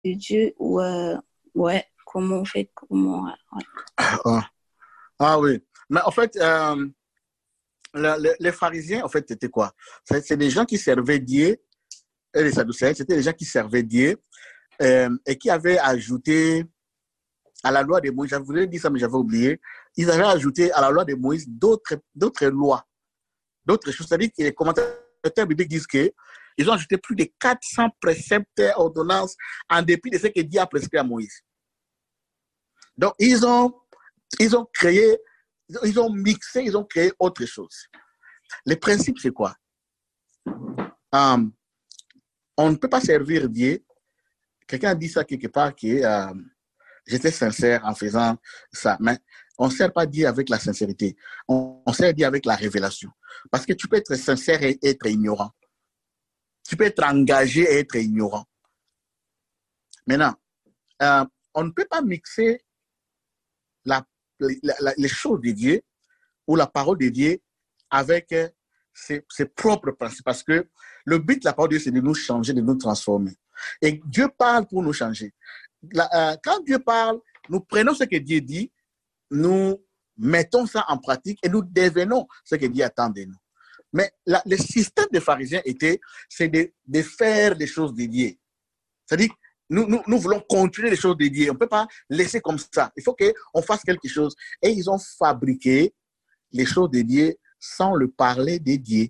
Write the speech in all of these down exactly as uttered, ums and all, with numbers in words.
de Dieu ou euh, ouais, comment on fait, comment ouais. Ah, ah oui. Mais en fait, euh, le, le, les pharisiens, en fait, c'était quoi? C'est, c'est des gens qui servaient Dieu, et les Sadducéens, c'était des gens qui servaient Dieu euh, et qui avaient ajouté à la loi de Moïse, je voulais dire ça, mais j'avais oublié, ils avaient ajouté à la loi de Moïse d'autres, d'autres lois, d'autres choses. C'est-à-dire que les commentateurs bibliques disent qu'ils ont ajouté plus de quatre cents préceptes et ordonnances en dépit de ce que Dieu a prescrit à Moïse. Donc, ils ont, ils ont créé, ils ont mixé, ils ont créé autre chose. Le principe, c'est quoi? Um, on ne peut pas servir Dieu. Quelqu'un a dit ça quelque part, que euh, j'étais sincère en faisant ça. Mais on ne sert pas Dieu avec la sincérité. On, on sert Dieu avec la révélation. Parce que tu peux être sincère et être ignorant. Tu peux être engagé et être ignorant. Maintenant, euh, on ne peut pas mixer la, la, la, les choses de Dieu ou la parole de Dieu avec euh, ses, ses propres principes. Parce que le but de la parole de Dieu, c'est de nous changer, de nous transformer. Et Dieu parle pour nous changer. La, euh, quand Dieu parle, nous prenons ce que Dieu dit, nous mettons ça en pratique et nous devenons ce que Dieu attend de nous. Mais la, le système des pharisiens était, c'est de, de faire des choses de Dieu. C'est-à-dire, nous, nous, nous voulons continuer les choses de Dieu. On ne peut pas laisser comme ça. Il faut qu'on fasse quelque chose. Et ils ont fabriqué les choses de Dieu sans le parler de Dieu.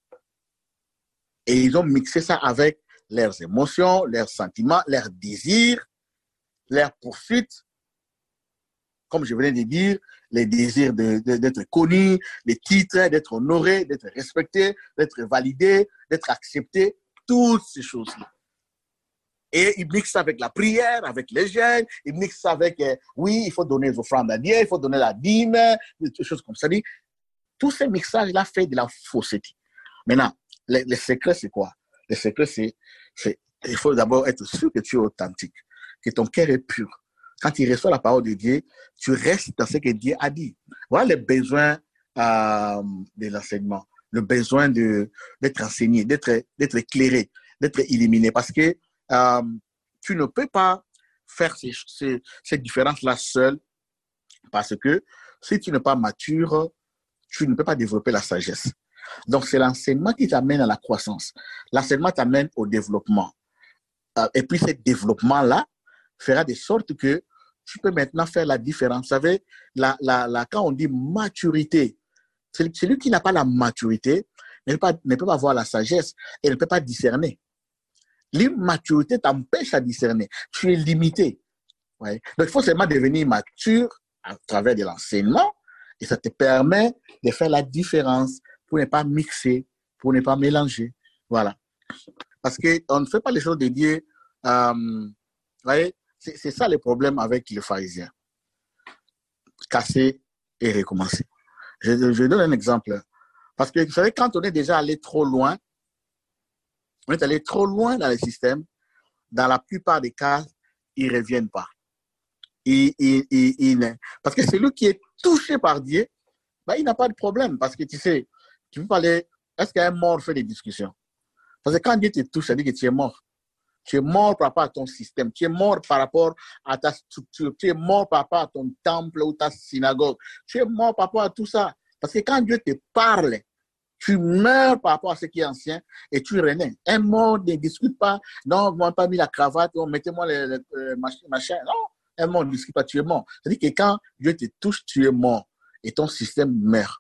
Et ils ont mixé ça avec leurs émotions, leurs sentiments, leurs désirs, leurs poursuites. Comme je venais de dire, les désirs de, de, d'être connu, les titres, d'être honoré, d'être respecté, d'être validé, d'être accepté, toutes ces choses-là. Et ils mixent ça avec la prière, avec les jeûnes, ils mixent ça avec, euh, oui, il faut donner les offrandes à Dieu, il faut donner la dîme, des choses comme ça. Tous ces mixages-là fait de la fausseté. Maintenant, le, le secret, c'est quoi? Le secret, c'est, c'est il faut d'abord être sûr que tu es authentique, que ton cœur est pur. Quand tu reçois la parole de Dieu, tu restes dans ce que Dieu a dit. Voilà le besoin euh, de l'enseignement, le besoin de, d'être enseigné, d'être, d'être éclairé, d'être illuminé. Parce que euh, tu ne peux pas faire ces, ces, ces différences-là seul, parce que si tu n'es pas mature, tu ne peux pas développer la sagesse. Donc, c'est l'enseignement qui t'amène à la croissance. L'enseignement t'amène au développement. Et puis, ce développement-là fera de sorte que tu peux maintenant faire la différence. Vous savez, la, la, la, quand on dit maturité, celui qui n'a pas la maturité ne peut pas, ne peut pas avoir la sagesse et ne peut pas discerner. L'immaturité t'empêche à discerner. Tu es limité. Ouais. Donc, il faut seulement devenir mature à travers de l'enseignement et ça te permet de faire la différence pour ne pas mixer, pour ne pas mélanger. Voilà. Parce qu'on ne fait pas les choses de Dieu. Euh, vous voyez, c'est, c'est ça le problème avec les pharisiens. Casser et recommencer. Je, je donne un exemple. Parce que vous savez, quand on est déjà allé trop loin, on est allé trop loin dans le système, dans la plupart des cas, ils ne reviennent pas. Ils, ils, ils, ils, parce que celui qui est touché par Dieu, ben, il n'a pas de problème. Parce que tu sais, tu peux parler, est-ce qu'un mort fait des discussions? Parce que quand Dieu te touche, ça dit que tu es mort. Tu es mort par rapport à ton système. Tu es mort par rapport à ta structure. Tu es mort par rapport à ton temple ou ta synagogue. Tu es mort par rapport à tout ça. Parce que quand Dieu te parle, tu meurs par rapport à ce qui est ancien et tu renais. Un mort ne discute pas. Non, vous m'avez pas mis la cravate. Oh, mettez-moi le, le, le machin. Non, un mort ne discute pas. Tu es mort. C'est-à-dire que quand Dieu te touche, tu es mort. Et ton système meurt.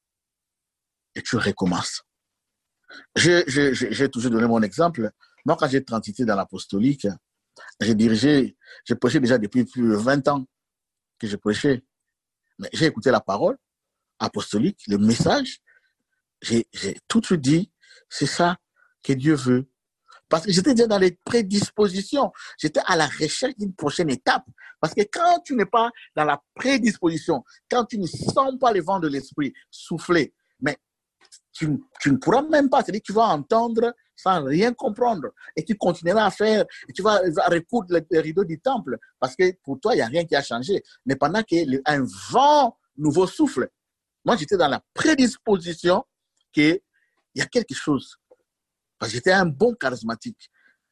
Et tu recommences. Je, je, je, j'ai toujours donné mon exemple. Moi, quand j'ai transité dans l'apostolique, j'ai dirigé, j'ai prêché déjà depuis plus de vingt ans que je prêchais. Mais j'ai écouté la parole apostolique, le message. J'ai, j'ai tout de suite dit, c'est ça que Dieu veut. Parce que j'étais déjà dans les prédispositions. J'étais à la recherche d'une prochaine étape. Parce que quand tu n'es pas dans la prédisposition, quand tu ne sens pas le vent de l'esprit souffler, mais tu, tu ne pourras même pas, c'est-à-dire que tu vas entendre sans rien comprendre. Et tu continueras à faire, et tu vas, vas recoudre le, le rideau du temple, parce que pour toi, il n'y a rien qui a changé. Mais pendant qu'un vent nouveau souffle, moi, j'étais dans la prédisposition qu'il y a quelque chose. Parce que j'étais un bon charismatique.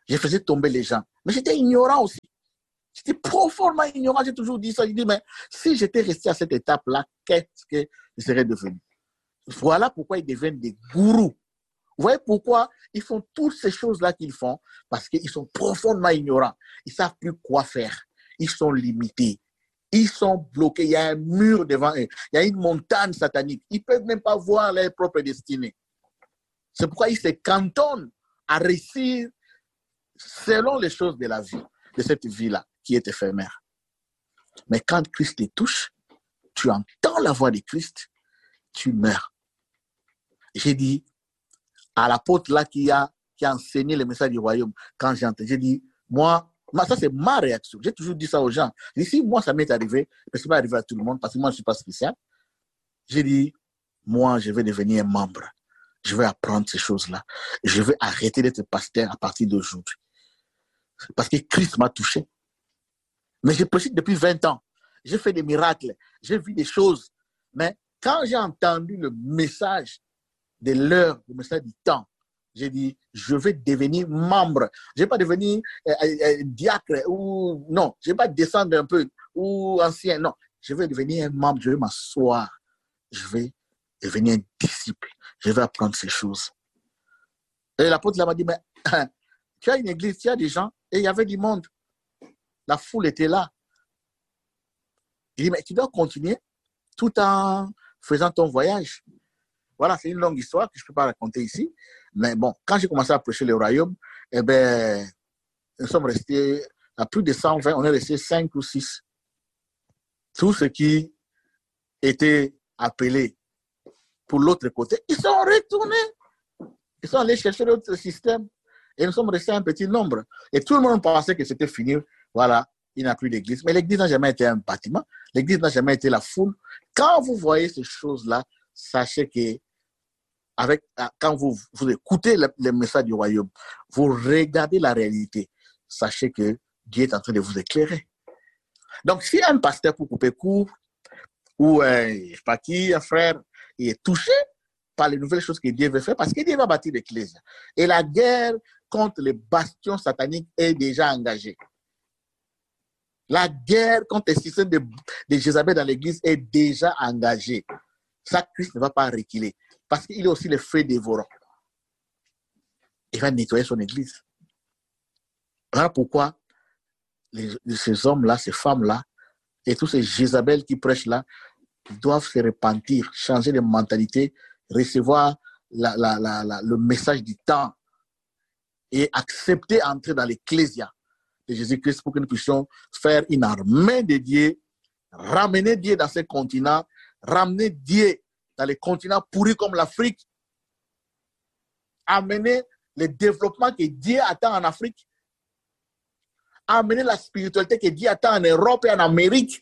Je faisais tomber les gens. Mais j'étais ignorant aussi. J'étais profondément ignorant. J'ai toujours dit ça. Je dis, mais si j'étais resté à cette étape-là, qu'est-ce que je serais devenu? Voilà pourquoi ils deviennent des gourous. Vous voyez pourquoi ils font toutes ces choses-là qu'ils font? Parce qu'ils sont profondément ignorants. Ils ne savent plus quoi faire. Ils sont limités. Ils sont bloqués. Il y a un mur devant eux. Il y a une montagne satanique. Ils ne peuvent même pas voir leur propre destinée. C'est pourquoi ils se cantonnent à réussir selon les choses de la vie, de cette vie-là, qui est éphémère. Mais quand Christ te touche, tu entends la voix de Christ, tu meurs. J'ai dit à l'apôtre là qui a, qui a enseigné le message du royaume, quand j'ai entendu, j'ai dit, moi, moi ça c'est ma réaction. J'ai toujours dit ça aux gens. J'ai dit, si moi ça m'est arrivé, mais ça m'est arrivé à tout le monde, parce que moi je ne suis pas spécial. J'ai dit, moi je vais devenir un membre. Je vais apprendre ces choses-là. Je vais arrêter d'être pasteur à partir d'aujourd'hui. Parce que Christ m'a touché. Mais je prêche depuis vingt ans. J'ai fait des miracles. J'ai vu des choses. Mais quand j'ai entendu le message de l'heure, le message du temps, j'ai dit, je vais devenir membre. Je ne vais pas devenir euh, euh, diacre ou non. Je ne vais pas descendre un peu ou ancien. Non, je vais devenir un membre. Je vais m'asseoir. Je vais devenir un disciple. Je vais apprendre ces choses. Et l'apôtre là m'a dit, mais tu as une église, tu as des gens, et il y avait du monde. La foule était là. Il dit, mais tu dois continuer tout en faisant ton voyage. Voilà, c'est une longue histoire que je ne peux pas raconter ici. Mais bon, quand j'ai commencé à prêcher le royaume, eh ben, nous sommes restés à plus de cent vingt, on est restés cinq ou six. Tous ceux qui étaient appelés pour l'autre côté, ils sont retournés. Ils sont allés chercher l'autre système. Et nous sommes restés un petit nombre. Et tout le monde pensait que c'était fini. Voilà, il n'y a plus d'église. Mais l'église n'a jamais été un bâtiment. L'église n'a jamais été la foule. Quand vous voyez ces choses-là, sachez que avec, quand vous, vous écoutez le, le message du royaume, vous regardez la réalité, sachez que Dieu est en train de vous éclairer. Donc, si un pasteur pour couper court, ou euh, je ne sais pas qui, un frère, il est touché par les nouvelles choses que Dieu veut faire, parce que Dieu va bâtir l'église. Et la guerre contre les bastions sataniques est déjà engagée. La guerre contre les systèmes de, de Jézabel dans l'église est déjà engagée. Ça, Christ ne va pas reculer. Parce qu'il est aussi le feu dévorant. Il va nettoyer son église. Voilà pourquoi les, ces hommes-là, ces femmes-là, et tous ces Jézabel qui prêchent là, doivent se repentir, changer de mentalité, recevoir la, la, la, la, le message du temps et accepter d'entrer dans l'ecclésia de Jésus-Christ pour que nous puissions faire une armée de Dieu, ramener Dieu dans ce continent, ramener Dieu dans les continents pourris comme l'Afrique, amener le développement que Dieu attend en Afrique, amener la spiritualité que Dieu attend en Europe et en Amérique,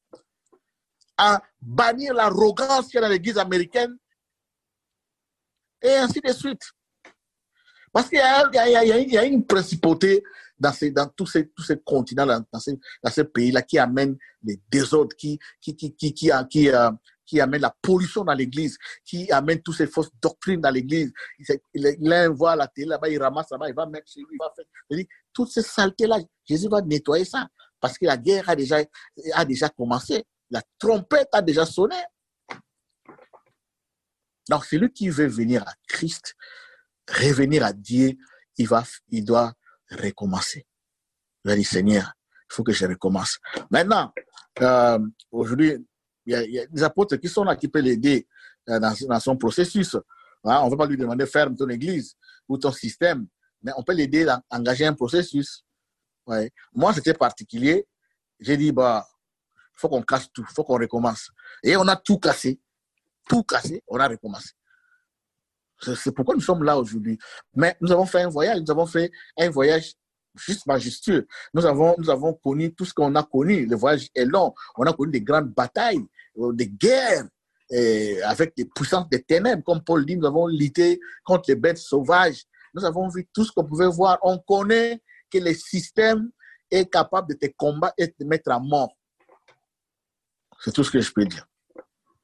à bannir l'arrogance qu'il y a dans l'église américaine, et ainsi de suite. Parce qu'il y a, il y a, il y a, il y a une principauté dans, ces, dans tous, ces, tous ces continents, dans, dans ces, dans ces pays-là, qui amène les désordres, qui, qui, qui, qui, qui, qui, qui, euh, qui amène la pollution dans l'église, qui amène toutes ces fausses doctrines dans l'église. L'un voit la télé là-bas, il ramasse là-bas, il va mettre chez lui, il va faire. Il dit, toutes ces saletés-là, Jésus va nettoyer ça. Parce que la guerre a déjà, a déjà commencé. La trompette a déjà sonné. Donc, celui qui veut venir à Christ, revenir à Dieu, il, va, il doit recommencer. Il va dire, Seigneur, il faut que je recommence. Maintenant, euh, aujourd'hui, il y, a, il y a des apôtres qui sont là, qui peuvent l'aider euh, dans, dans son processus. Hein, on ne va pas lui demander de ferme ton église ou ton système, mais on peut l'aider à engager un processus. Ouais. Moi, c'était particulier. J'ai dit, bah, il faut qu'on casse tout, il faut qu'on recommence. Et on a tout cassé. Tout cassé, on a recommencé. C'est pourquoi nous sommes là aujourd'hui. Mais nous avons fait un voyage, nous avons fait un voyage juste majestueux. Nous avons, nous avons connu tout ce qu'on a connu. Le voyage est long. On a connu des grandes batailles, des guerres et avec des puissances des ténèbres. Comme Paul dit, nous avons lutté contre les bêtes sauvages. Nous avons vu tout ce qu'on pouvait voir. On connaît que le système est capable de te combattre et de te mettre à mort. C'est tout ce que je peux dire.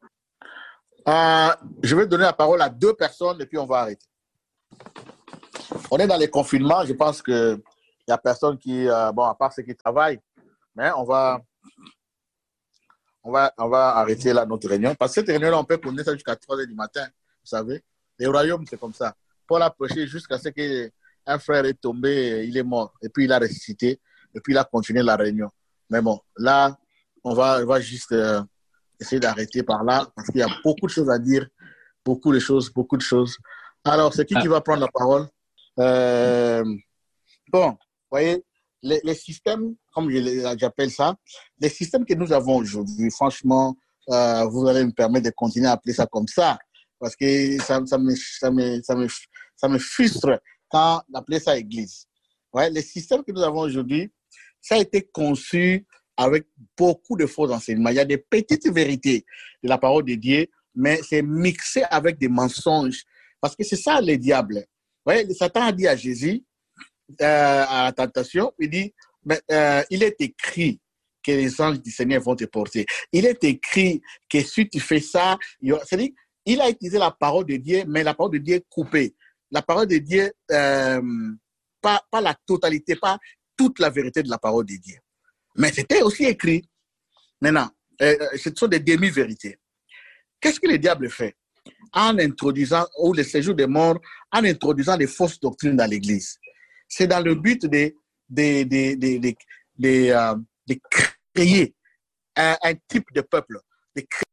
Euh, je vais donner la parole à deux personnes et puis on va arrêter. on est dans les confinements. Je pense qu'il n'y a personne qui, euh, bon, à part ceux qui travaillent, mais on va, on va, on va arrêter là notre réunion. Parce que cette réunion-là, on peut connaître ça jusqu'à trois heures du matin, vous savez. Les royaumes, c'est comme ça. Paul a prêché jusqu'à ce qu'un frère est tombé, il est mort. Et puis il a ressuscité, et puis il a continué la réunion. Mais bon, là, on va, on va juste euh, essayer d'arrêter par là, parce qu'il y a beaucoup de choses à dire, beaucoup de choses, beaucoup de choses. Alors, c'est qui qui va prendre la parole? euh, Bon, vous voyez, les, les systèmes, comme j'appelle ça, les systèmes que nous avons aujourd'hui, franchement, euh, vous allez me permettre de continuer à appeler ça comme ça, parce que ça, ça, me, ça, me, ça, me, ça me frustre quand d'appeler ça église. Ouais, les systèmes que nous avons aujourd'hui, ça a été conçu avec beaucoup de faux enseignements. Il y a des petites vérités de la parole de Dieu, mais c'est mixé avec des mensonges. Parce que c'est ça le diable. Vous voyez, Satan a dit à Jésus, euh, à la tentation, il dit, mais, euh, il est écrit que les anges du Seigneur vont te porter. Il est écrit que si tu fais ça, c'est-à-dire, il a utilisé la parole de Dieu, mais la parole de Dieu est coupée. La parole de Dieu, euh, pas, pas la totalité, pas toute la vérité de la parole de Dieu. Mais c'était aussi écrit. Maintenant, euh, ce sont des demi-vérités. Qu'est-ce que le diable fait? En introduisant, ou le séjour des morts, en introduisant des fausses doctrines dans l'Église. C'est dans le but de, de, de, de, de, de, euh, de créer un, un type de peuple, de créer,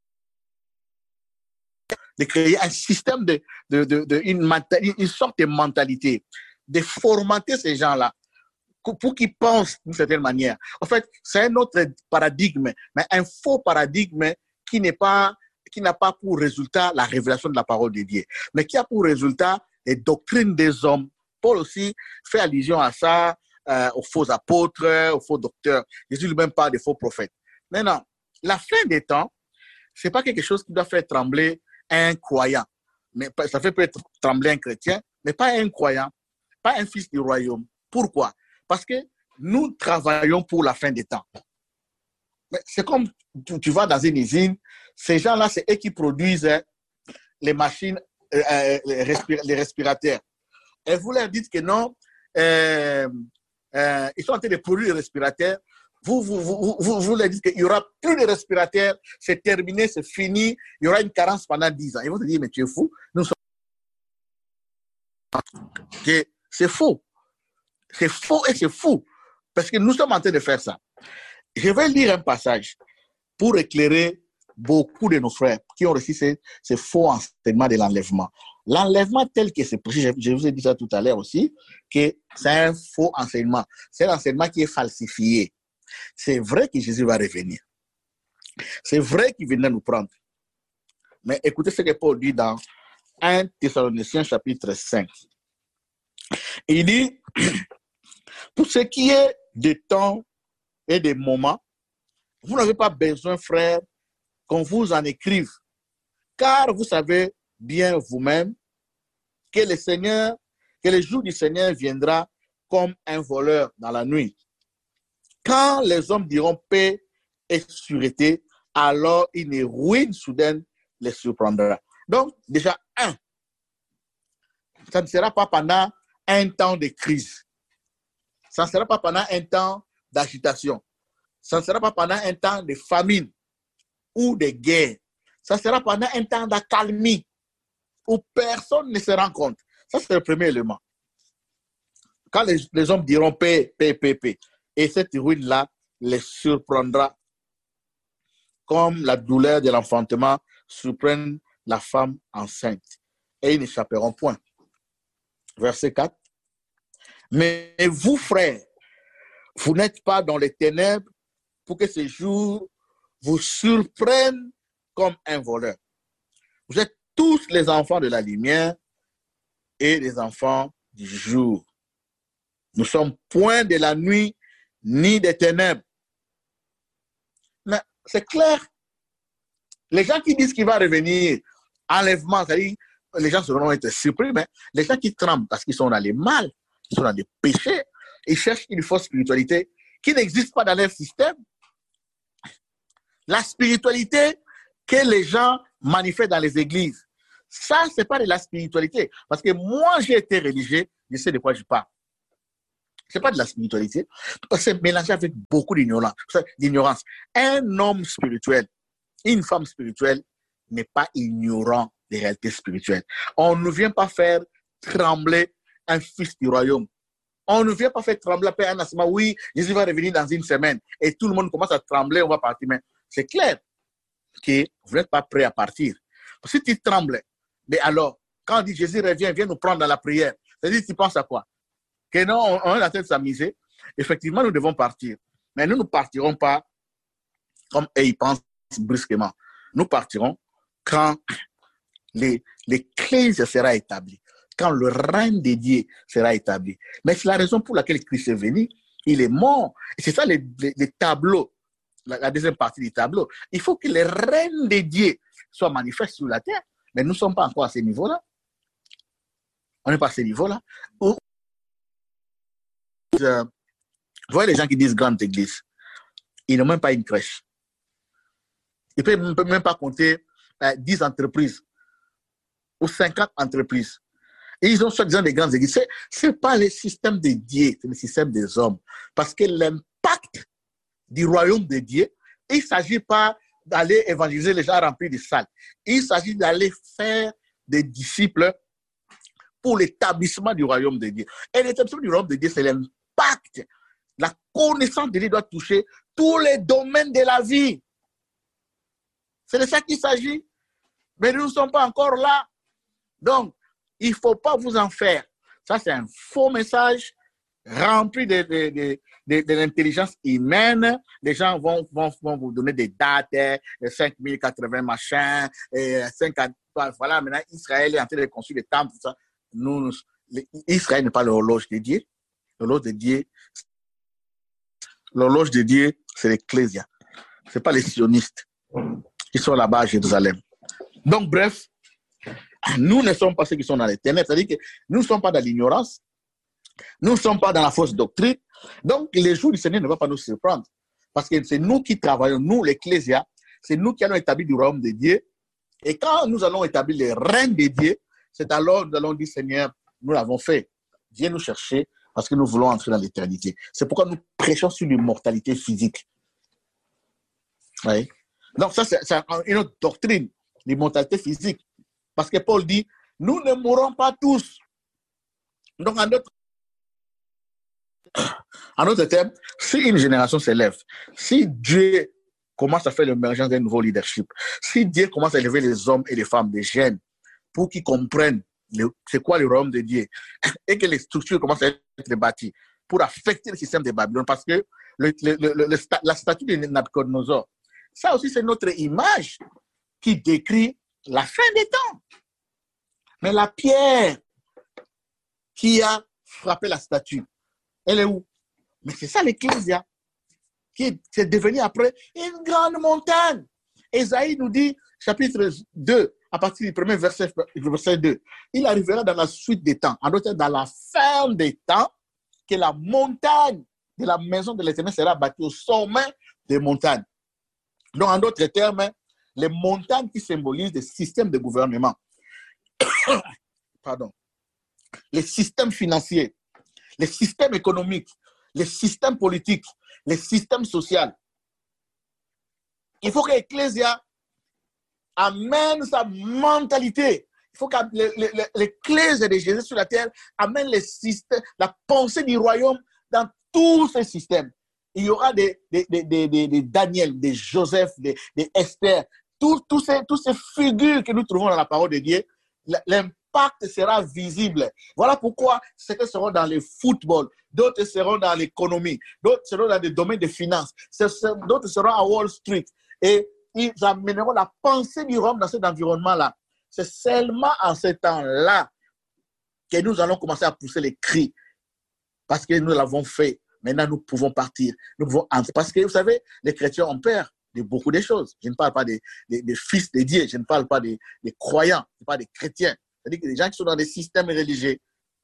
de créer un système, de, de, de, de une, une sorte de mentalité, de formater ces gens-là pour qu'ils pensent d'une certaine manière. En fait, c'est un autre paradigme, mais un faux paradigme qui n'est pas, qui n'a pas pour résultat la révélation de la parole de Dieu, mais qui a pour résultat les doctrines des hommes. Paul aussi fait allusion à ça, euh, aux faux apôtres, aux faux docteurs. Jésus lui-même parle des faux prophètes. Maintenant, la fin des temps, ce n'est pas quelque chose qui doit faire trembler un croyant. Mais ça fait peut-être trembler un chrétien, mais pas un croyant, pas un fils du royaume. Pourquoi? Parce que nous travaillons pour la fin des temps. C'est comme tu, tu vas dans une usine, ces gens-là, c'est eux qui produisent hein, les machines, euh, les, respir les respirateurs. Et vous leur dites que non, euh, euh, ils sont en train de produire les respirateurs. Vous, vous, vous, vous, vous leur dites qu'il n'y aura plus de respirateurs, c'est terminé, c'est fini, il y aura une carence pendant dix ans. Ils vont te dire, mais tu es fou. Nous sommes... C'est faux. C'est faux et c'est fou. Parce que nous sommes en train de faire ça. Je vais lire un passage pour éclairer beaucoup de nos frères qui ont reçu ces, ces faux enseignements de l'enlèvement. L'enlèvement tel que c'est précis, je vous ai dit ça tout à l'heure aussi, que c'est un faux enseignement. C'est l'enseignement qui est falsifié. C'est vrai que Jésus va revenir. C'est vrai qu'il viendra nous prendre. Mais écoutez ce que Paul dit dans premier Thessaloniciens chapitre cinq. Il dit, pour ce qui est de temps et des moments, vous n'avez pas besoin, frères, qu'on vous en écrive, car vous savez bien vous-même que le Seigneur, que le jour du Seigneur viendra comme un voleur dans la nuit. Quand les hommes diront paix et sûreté, alors une ruine soudaine les surprendra. Donc, déjà, un, ça ne sera pas pendant un temps de crise. Ça ne sera pas pendant un temps d'agitation. Ça ne sera pas pendant un temps de famine ou de guerre. Ça sera pendant un temps d'accalmie où personne ne se rend compte. Ça, c'est le premier élément. Quand les, les hommes diront paix, paix, paix, paix, et cette ruine-là les surprendra comme la douleur de l'enfantement surprend la femme enceinte. Et ils n'échapperont point. Verset quatre. Mais vous, frères, vous n'êtes pas dans les ténèbres pour que ce jour vous surprenne comme un voleur. Vous êtes tous les enfants de la lumière et les enfants du jour. Nous ne sommes point de la nuit ni des ténèbres. Mais c'est clair. Les gens qui disent qu'il va revenir, enlèvement, c'est-à-dire, les gens seront être surpris, mais les gens qui tremblent parce qu'ils sont dans les mal, ils sont dans des péchés, ils cherchent une fausse spiritualité qui n'existe pas dans leur système. La spiritualité que les gens manifestent dans les églises, ça, ce n'est pas de la spiritualité. Parce que moi, j'ai été religieux, je sais de quoi je parle. Ce n'est pas de la spiritualité. C'est mélangé avec beaucoup d'ignorance. Un homme spirituel, une femme spirituelle n'est pas ignorant des réalités spirituelles. On ne vient pas faire trembler un fils du royaume. On ne vient pas faire trembler un assement. Oui, Jésus va revenir dans une semaine et tout le monde commence à trembler, on va partir. Mais c'est clair que vous n'êtes pas prêt à partir. Si tu trembles, mais alors, quand on dit Jésus revient, viens nous prendre dans la prière, c'est-à-dire tu penses à quoi? Que non, on, on est en train de s'amuser. Effectivement, nous devons partir. Mais nous ne partirons pas comme eux, ils pensent brusquement. Nous partirons quand l'Église sera établie, quand le règne de Dieu sera établi. Mais c'est la raison pour laquelle Christ est venu. Il est mort. Et c'est ça les, les, les tableaux, la, la deuxième partie du tableau. Il faut que le règne de Dieu soit manifeste sur la terre. Mais nous ne sommes pas encore à ce niveau-là. On n'est pas à ce niveau-là. Vous euh, voyez les gens qui disent grande église. Ils n'ont même pas une crèche. Ils ne peuvent même pas compter euh, dix entreprises ou cinquante entreprises. Et ils ont soi-disant des grandes églises. Ce n'est pas le système de Dieu, c'est le système des hommes. Parce que l'impact du royaume de Dieu, il ne s'agit pas d'aller évangéliser les gens remplis de salles. Il s'agit d'aller faire des disciples pour l'établissement du royaume de Dieu. Et l'établissement du royaume de Dieu, c'est l'impact. La connaissance de Dieu doit toucher tous les domaines de la vie. C'est de ça qu'il s'agit. Mais nous ne sommes pas encore là. Donc, il ne faut pas vous en faire. Ça, c'est un faux message rempli de, de, de, de, de l'intelligence humaine. Les gens vont, vont, vont vous donner des dates, cinq mille quatre-vingts machin, et cinq, voilà, maintenant Israël est en train de construire des temples, tout ça. Nous, nous, Israël n'est pas l'horloge de Dieu. L'horloge de Dieu, l'horloge de Dieu, c'est l'Ecclésia. Ce n'est pas les sionistes qui sont là-bas à Jérusalem. Donc, bref, nous ne sommes pas ceux qui sont dans les ténèbres. C'est-à-dire que nous ne sommes pas dans l'ignorance. Nous ne sommes pas dans la fausse doctrine. Donc, les jours du Seigneur ne vont pas nous surprendre. Parce que c'est nous qui travaillons, nous, l'Ecclésia, c'est nous qui allons établir du royaume de Dieu. Et quand nous allons établir le règne de Dieu, c'est alors que nous allons dire, Seigneur, nous l'avons fait. Viens nous chercher parce que nous voulons entrer dans l'éternité. C'est pourquoi nous prêchons sur l'immortalité physique. Oui. Donc, ça, c'est une autre doctrine, l'immortalité physique. Parce que Paul dit, nous ne mourrons pas tous. Donc, en d'autres en d'autres termes, si une génération s'élève, si Dieu commence à faire l'émergence d'un nouveau leadership, si Dieu commence à élever les hommes et les femmes, les jeunes, pour qu'ils comprennent c'est quoi le royaume de Dieu, et que les structures commencent à être bâties pour affecter le système de Babylone, parce que le, le, le, le, la statue de Nabucodonosor, ça aussi c'est notre image qui décrit la fin des temps. Mais la pierre qui a frappé la statue, elle est où? Mais c'est ça l'Ecclésia, qui est devenu après une grande montagne. Ésaïe nous dit, chapitre deux, à partir du premier verset, verset deux, il arrivera dans la suite des temps, en d'autres termes, dans la fin des temps, que la montagne de la maison de l'Éternel sera bâtie au sommet des montagnes. Donc, en d'autres termes, les montagnes qui symbolisent des systèmes de gouvernement, pardon, les systèmes financiers, les systèmes économiques, les systèmes politiques, les systèmes sociaux. Il faut que l'Ecclésia amène sa mentalité. Il faut que l'Ecclésia de Jésus sur la terre amène les systèmes, la pensée du royaume dans tous ces systèmes. Il y aura des, des, des, des, des, des Daniel, des Joseph, des, des Esther, tous, tous, ces, tous ces figures que nous trouvons dans la parole de Dieu. L'impact sera visible. Voilà pourquoi certains seront dans le football, d'autres seront dans l'économie, d'autres seront dans les domaines de finances, d'autres seront à Wall Street. Et ils amèneront la pensée du royaume dans cet environnement-là. C'est seulement en ce temps-là que nous allons commencer à pousser les cris. Parce que nous l'avons fait. Maintenant, nous pouvons partir. Nous pouvons entrer. Parce que, vous savez, les chrétiens ont peur de beaucoup de choses. Je ne parle pas des, des, des fils de Dieu. Je ne parle pas des, des croyants. Je ne parle pas des chrétiens. C'est-à-dire que les gens qui sont dans des systèmes religieux,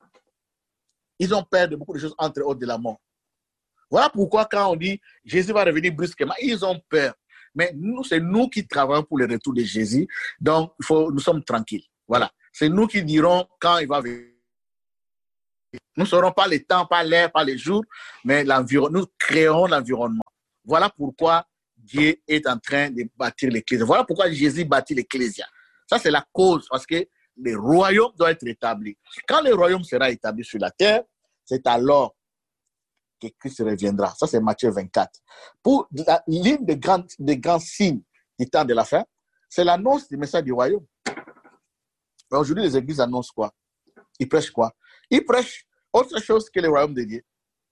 ils ont peur de beaucoup de choses, entre autres de la mort. Voilà pourquoi quand on dit Jésus va revenir brusquement, ils ont peur. Mais nous, c'est nous qui travaillons pour le retour de Jésus. Donc, il faut, nous sommes tranquilles. Voilà. C'est nous qui dirons quand il va venir. Nous ne serons pas les temps, pas l'air, pas les jours, mais nous créerons l'environnement. Voilà pourquoi Dieu est en train de bâtir l'Ecclésia. Voilà pourquoi Jésus bâtit l'Ecclésia. Ça, c'est la cause, parce que le royaume doit être établi. Quand le royaume sera établi sur la terre, c'est alors que Christ reviendra. Ça, c'est Matthieu vingt-quatre. Pour l'une des grands, des grands signes du temps de la fin, c'est l'annonce du message du royaume. Aujourd'hui, les églises annoncent quoi? Ils prêchent quoi? Ils prêchent autre chose que le royaume de Dieu.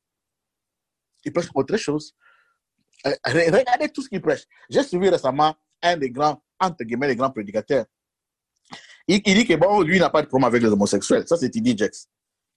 Ils prêchent autre chose. Regardez tout ce qu'ils prêchent. J'ai suivi récemment un des grands, entre guillemets, les grands prédicateurs. Il, il dit que bon, lui, il n'a pas de problème avec les homosexuels. Ça, c'est T D Jakes.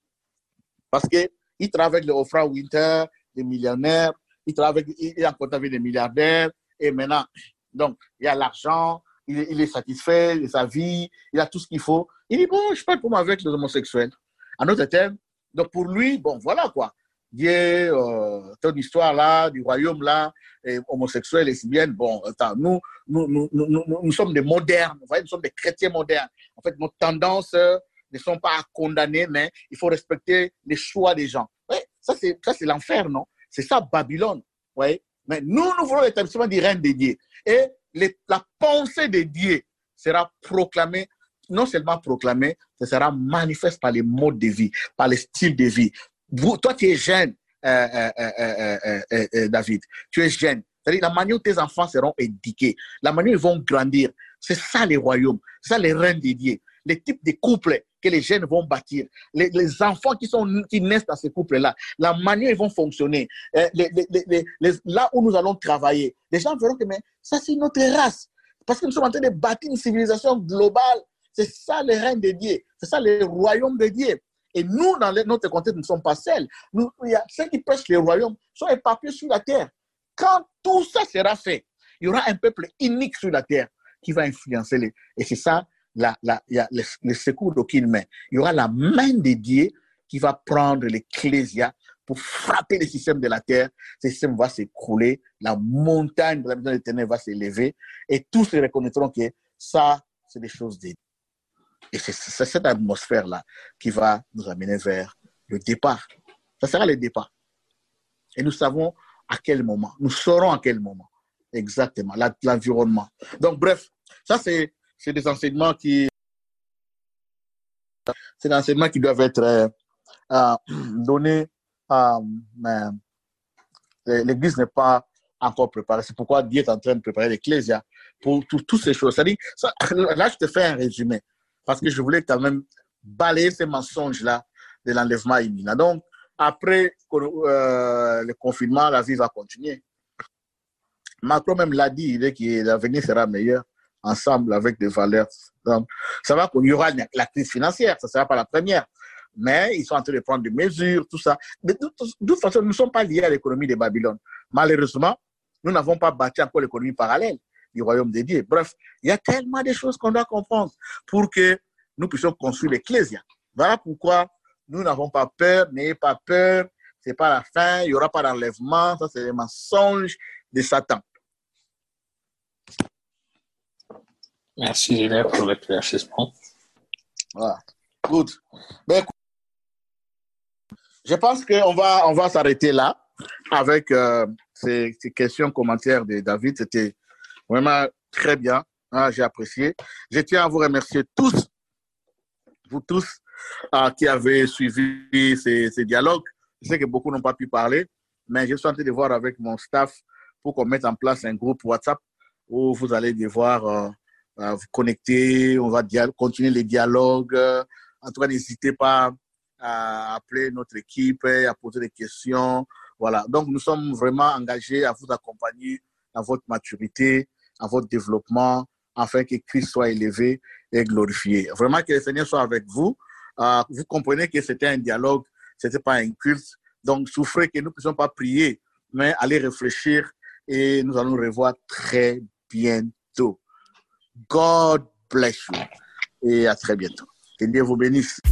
Parce qu'il travaille avec les Oprah Winfrey, les millionnaires, il travaille avec, il est en contact avec les milliardaires, et maintenant, donc, il y a l'argent, il, il est satisfait de sa vie, il a tout ce qu'il faut. Il dit, bon, je ne suis pas de problème avec les homosexuels. En d'autres termes, donc pour lui, bon, voilà quoi. Dieu, euh, ton histoire là, du royaume là, et homosexuel, lesbienne, bon, attends, nous, nous, nous, nous, nous, nous sommes des modernes, vous voyez, nous sommes des chrétiens modernes. En fait, nos tendances euh, ne sont pas à condamner, mais il faut respecter les choix des gens. Ouais, ça, c'est, ça, c'est l'enfer, non? C'est ça, Babylone. Ouais. Mais nous, nous voulons l'établissement du règne de Dieu. Et les, la pensée de Dieu sera proclamée, non seulement proclamée, ça sera manifeste par les modes de vie, par les styles de vie. Vous, toi, tu es jeune, euh, euh, euh, euh, euh, euh, David. Tu es jeune. C'est-à-dire la manière où tes enfants seront éduqués, la manière où ils vont grandir. C'est ça les royaumes, c'est ça les règnes de Dieu. Les types de couples que les jeunes vont bâtir, les, les enfants qui, sont, qui naissent dans ces couples-là, la manière où ils vont fonctionner, euh, les, les, les, les, là où nous allons travailler. Les gens verront que mais ça, c'est notre race. Parce que nous sommes en train de bâtir une civilisation globale. C'est ça les règnes de Dieu. C'est ça les royaumes de Dieu. Et nous, dans notre contexte, nous ne sommes pas seuls. Nous, il y a ceux qui prêchent les royaumes sont éparpillés sur la terre. Quand tout ça sera fait, il y aura un peuple unique sur la terre qui va influencer les. Et c'est ça, la, la, il y a le, le secours d'aucune main. Il y aura la main de Dieu qui va prendre l'ecclésia pour frapper le système de la terre. Ce système va s'écrouler, la montagne de la maison des ténèbres va s'élever et tous reconnaîtront que ça, c'est des choses de Dieu. Et c'est cette atmosphère-là qui va nous amener vers le départ. Ça sera le départ. Et nous savons à quel moment, nous saurons à quel moment, exactement, l'environnement. Donc, bref, ça, c'est des enseignements qui, c'est des enseignements qui doivent être euh, euh, donnés. Euh, mais l'Église n'est pas encore préparée. C'est pourquoi Dieu est en train de préparer l'Ecclésia pour toutes ces choses. C'est-à-dire, ça, là, je te fais un résumé. Parce que je voulais quand même balayer ces mensonges-là de l'enlèvement imminent. Donc, après euh, le confinement, la vie va continuer. Macron même l'a dit, il dit que l'avenir sera meilleur ensemble avec des valeurs. Donc, ça va qu'il y aura la crise financière, ça ne sera pas la première. Mais ils sont en train de prendre des mesures, tout ça. Mais de toute façon, nous ne sommes pas liés à l'économie de Babylone. Malheureusement, nous n'avons pas bâti encore l'économie parallèle du royaume de Dieu. Bref, il y a tellement de choses qu'on doit comprendre pour que nous puissions construire l'Ecclésia. Voilà pourquoi nous n'avons pas peur, n'ayez pas peur, ce n'est pas la fin, il n'y aura pas d'enlèvement, ça c'est les mensonges de Satan. Merci Gilles pour l'éclaircissement. Voilà. Good. Ben, je pense qu'on va, on va s'arrêter là avec euh, ces, ces questions, commentaires de David. C'était vraiment très bien. Hein, j'ai apprécié. Je tiens à vous remercier tous, vous tous euh, qui avez suivi ces, ces dialogues. Je sais que beaucoup n'ont pas pu parler, mais je suis en train de voir avec mon staff pour qu'on mette en place un groupe WhatsApp où vous allez devoir euh, euh, vous connecter, on va continuer les dialogues. En tout cas, n'hésitez pas à appeler notre équipe, à poser des questions. Voilà. Donc, nous sommes vraiment engagés à vous accompagner dans votre maturité, à votre développement, afin que Christ soit élevé et glorifié. Vraiment que le Seigneur soit avec vous. Euh, vous comprenez que c'était un dialogue, ce n'était pas un culte. Donc, souffrez que nous ne puissions pas prier, mais allez réfléchir et nous allons nous revoir très bientôt. God bless you. Et à très bientôt. Que Dieu vous bénisse.